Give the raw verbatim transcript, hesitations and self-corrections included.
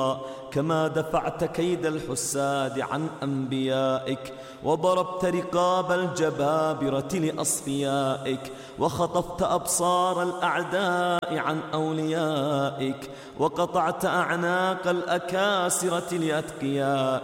كما دفعت كيد الحساد عن أنبيائك، وضربت رقاب الجبابرة لأصفيائك، وخطفت أبصار الأعداء عن أوليائك، وقطعت أعناق الأكاسرة لأتقيائك،